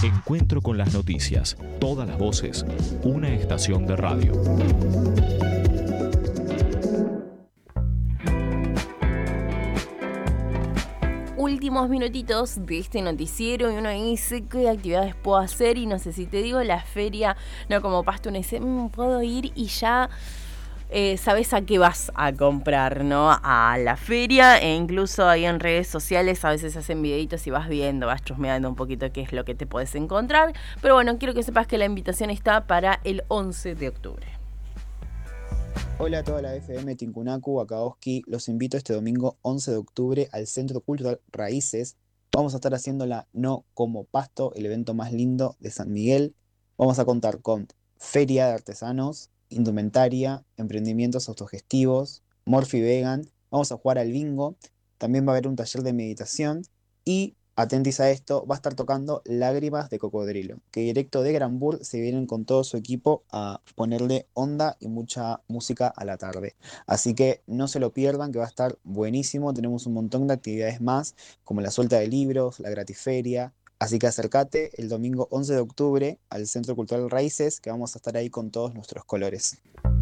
Encuentro con las noticias, todas las voces, una estación de radio. Últimos minutitos de este noticiero y uno dice qué actividades puedo hacer y no sé si te digo la feria, no como Pasto, uno dice puedo ir y ya sabes a qué vas a comprar, ¿no? A la feria, e incluso ahí en redes sociales a veces hacen videitos y vas viendo, vas chusmeando un poquito qué es lo que te puedes encontrar, pero bueno, quiero que sepas que la invitación está para el 11 de octubre. Hola a toda la FM Tincunacu, acá Oski. Los invito este domingo 11 de octubre al Centro Cultural Raíces. Vamos a estar haciendo la No Como Pasto, el evento más lindo de San Miguel. Vamos a contar con feria de artesanos, indumentaria, emprendimientos autogestivos, Morphy Vegan. Vamos a jugar al bingo. También va a haber un taller de meditación y atentis a esto, va a estar tocando Lágrimas de Cocodrilo, que directo de Granburg se vienen con todo su equipo a ponerle onda y mucha música a la tarde. Así que no se lo pierdan, que va a estar buenísimo. Tenemos un montón de actividades más, como la suelta de libros, la gratiferia. Así que acércate el domingo 11 de octubre al Centro Cultural Raíces, que vamos a estar ahí con todos nuestros colores.